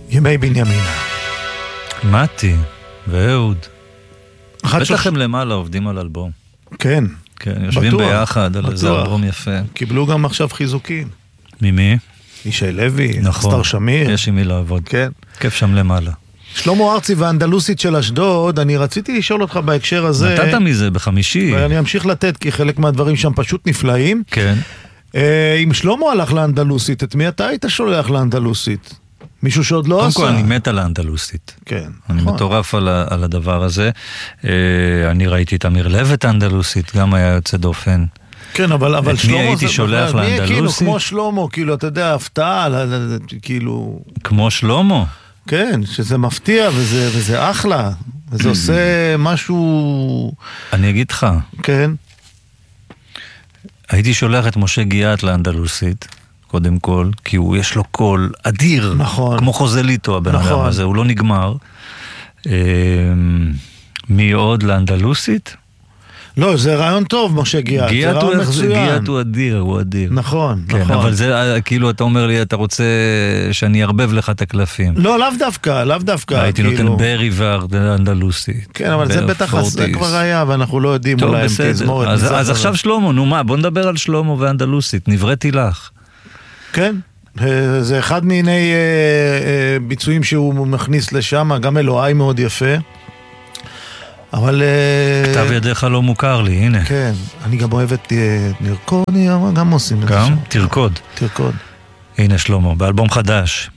ימי בנימינה. מתי ואהוד. בטח הם למעלה עובדים על אלבום. כן. כן, יושבים ביחד על איזה אלבום יפה. קיבלו גם עכשיו חיזוקים. ממי? ישי לוי, נכון. סטאר שמיר. יש עם מי לעבוד. כן. כיף שם למעלה. שלמה ארצי והאנדלוסית של אשדוד, אני רציתי לשאול אותך בהקשר הזה. נתת מזה בחמישי. ואני אמשיך לתת, כי חלק מהדברים שם פשוט נפלאים. כן. אם שלמה הלך לאנדלוסית, את מי אתה היית שולח לאנדלוסית? מישהו שעוד לא עשה. קודם כל, אני מת על האנדלוסית. כן. אני מטורף על הדבר הזה. אני ראיתי את אמיר לב האנדלוסית, גם היה יוצא דופן. כן, אבל שלמה... מי הייתי שולח לאנדלוסית? כאילו, כמו שלמה, כאילו, אתה יודע, הפתעה, כאילו... כמו שלמה? כן, שזה מפתיע, וזה אחלה, וזה עושה משהו... אני אגיד לך. כן. הייתי שולח את משה גיאת לאנדלוסית, קודם כל, כי יש לו קול אדיר. נכון. כמו חוזליטו, הבן אדם הזה, הוא לא נגמר. מי עוד לאנדלוסית? לא, זה רעיון טוב, משה גיאת. גיאת הוא אדיר, הוא אדיר. נכון, כן, נכון. אבל זה, כאילו, אתה אומר לי, אתה רוצה שאני ארבב לך את הקלפים. לא, לאו דווקא. הייתי נותן ברי ואנדלוסית. כן, אבל זה בטח זה כבר היה, ואנחנו לא יודעים אולי אם תזמורת. אז עכשיו שלמה, נו מה, בוא נדבר על שלמה ואנדלוסית, נבראתי לך. כן, זה אחד מיני ביצועים שהוא מכניס לשם, גם אלוהי מאוד יפה. אבל... כתב ידיך לא מוכר לי, הנה. כן, אני גם אוהב את נרקוני, גם עושים את זה. גם? תרקוד. תרקוד. הנה שלמה, באלבום חדש.